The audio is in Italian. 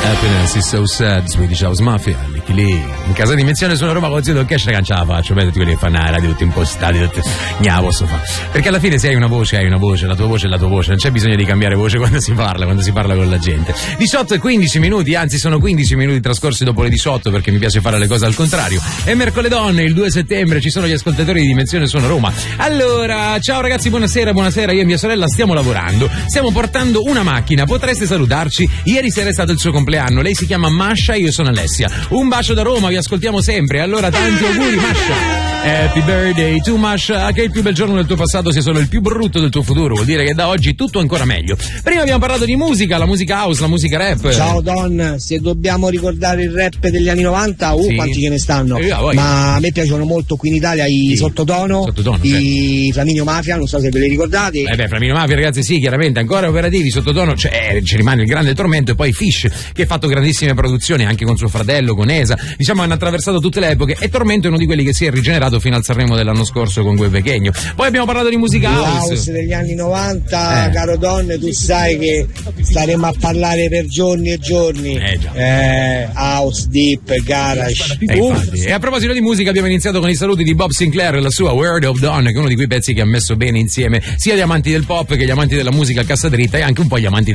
Happiness is so sad, Swedish House Mafia, lì in casa di Menzione Suona Roma con Zio Cash che ce la faccio, vedo quelli che fanno la radio tutti impostati, tutti gna posso fare. Perché alla fine se hai una voce, la tua voce è la tua voce, non c'è bisogno di cambiare voce quando si parla con la gente. 18 e 15 minuti, anzi sono 15 minuti trascorsi dopo le 18 perché mi piace fare le cose al contrario. È mercoledì, il 2 settembre, ci sono gli ascoltatori di Dimensione Suona Roma. Allora, ciao ragazzi, buonasera, io e mia sorella stiamo lavorando, stiamo portando una macchina, potreste salutarci? Ieri sera è stato il suo compleanno, lei si chiama Masha, io sono Alessia. Un bacio da Roma, vi ascoltiamo sempre, allora tanti auguri Masha. Happy birthday to Masha, che il più bel giorno del tuo passato sia solo il più brutto del tuo futuro, vuol dire che da oggi tutto ancora meglio. Prima abbiamo parlato di musica, la musica house, la musica rap. Ciao Don, se dobbiamo ricordare il rap degli anni 90, sì. Quanti ce ne stanno? Ma a me piacciono molto qui in Italia i sì. Sottotono, i Flaminio Mafia, non so se ve li ricordate. Flaminio Mafia ragazzi sì, chiaramente ancora operativi, Sottotono, ci rimane il grande tormento, e poi Fish che ha fatto grandissime produzioni anche con suo fratello, con Esa, diciamo hanno attraversato tutte le epoche, e Tormento è uno di quelli che si è rigenerato fino al Sanremo dell'anno scorso con Gue Vechegno. Poi abbiamo parlato di musica house degli anni 90, caro Don, tu sai che staremo a parlare per giorni e giorni. House, deep, garage. E a proposito di musica abbiamo iniziato con i saluti di Bob Sinclair e la sua Word of Dawn, che è uno di quei pezzi che ha messo bene insieme sia gli amanti del pop che gli amanti della musica a cassa dritta e anche un po' gli amanti